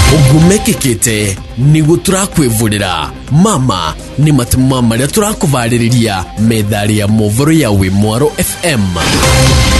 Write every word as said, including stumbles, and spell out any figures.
ugumekekete nigo turakwivurira mama ni matuma maria turakuvaririria medali ya movoro ya Wimwaro F M.